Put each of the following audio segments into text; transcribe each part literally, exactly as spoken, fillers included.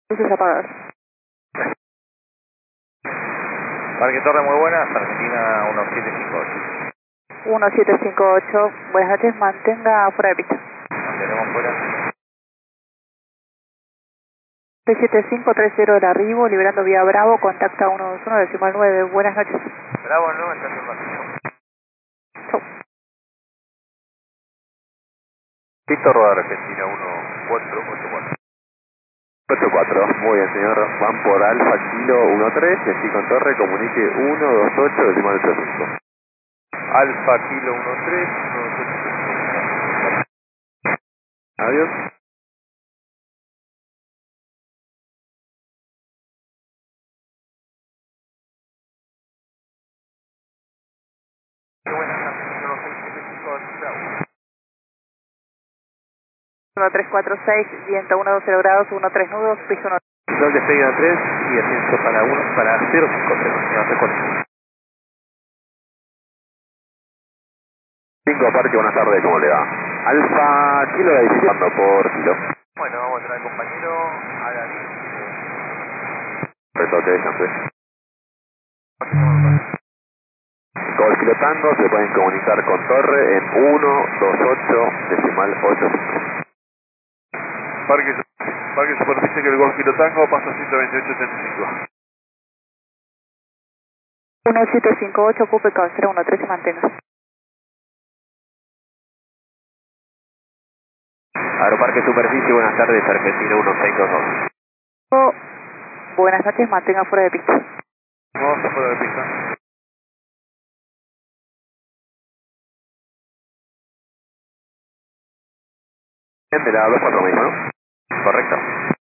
Luces apagadas. Parque Torre, muy buenas, Argentina uno siete cinco ocho. uno siete cinco ocho, buenas noches, mantenga fuera de pista. Mantenemos fuera. seis siete cinco tres cero el arribo, liberando vía Bravo, contacta uno dos uno, decimal nueve, buenas noches. Bravo, no, está en vacío. Chau. Víctor Rodar, Argentina uno cuatro ocho cuatro. ocho cuatro, muy bien señor, van por Alfa Kilo uno tres y así con Torre comunique uno dos ocho decimal ocho cinco. Alfa Kilo uno tres, uno dos ocho. Adiós. Muy buenas, Argentina uno seis siete cinco ocho, Bravo. uno tres cuatro seis, viento uno dos cero grados, uno tres nudos, piso uno. Sol despega tres y ascenso para uno para cero cinco cero. No se conecta. cinco Parque, buenas tardes, ¿cómo le va? Alfa Kilo la diecisiete por kilo. Bueno, vamos a traer compañero a la Retoque, descanse. Con Kilo Tango se pueden comunicar con Torre en uno dos ocho decimal ocho cinco. Parque, parque superficie que el Golf Kilo Tango pasa ciento veintiocho setenta y cinco. uno siete cinco ocho, ocupe cabecera uno tres y mantenga. Aeroparque Superficie, buenas tardes, Argentina uno seis dos dos. Oh, buenas noches, mantenga fuera de pista. Vamos a fuera de pista. De la dos cuatro mismo, ¿no? Correcto.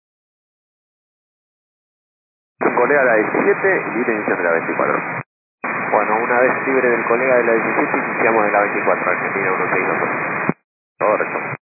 Un colega de la diecisiete y libre inicio de la veinticuatro. Bueno, una vez libre del colega de la diecisiete, iniciamos de la veinticuatro, Argentina uno seis dos dos. Correcto.